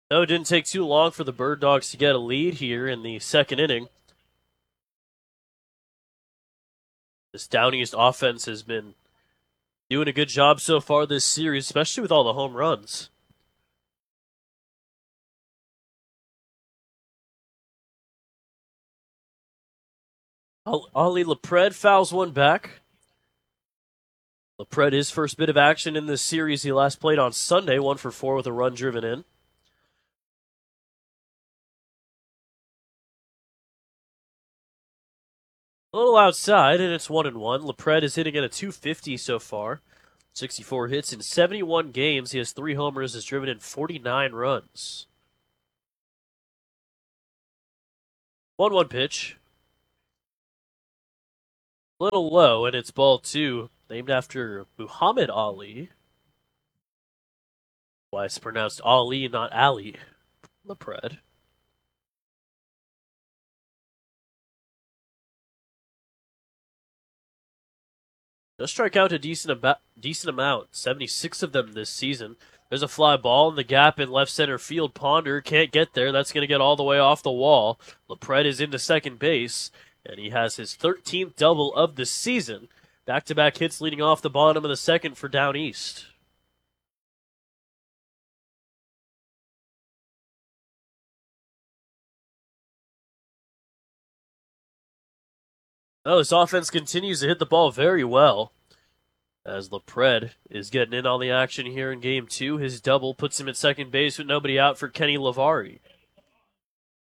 No, it didn't take too long for the Bird Dogs to get a lead here in the second inning. This Down East offense has been doing a good job so far this series, especially with all the home runs. Ali LaPred fouls one back. LaPred, his first bit of action in this series, he last played on Sunday, 1-for-4 with a run driven in. A little outside, and it's 1-1. LaPred is hitting at a .250 so far. 64 hits in 71 games. He has 3 homers, has driven in 49 runs. 1-1 pitch. A little low, and it's ball 2, named after Muhammad Ali. Why it's pronounced Ali, not Ali. LaPred. Does strike out a decent amount, 76 of them this season. There's a fly ball in the gap in left center field. Ponder can't get there. That's going to get all the way off the wall. LaPred is into second base, and he has his 13th double of the season. Back-to-back hits leading off the bottom of the second for Down East. Oh, this offense continues to hit the ball very well. As LaPred is getting in on the action here in game 2. His double puts him at second base with nobody out for Kenny Lavari.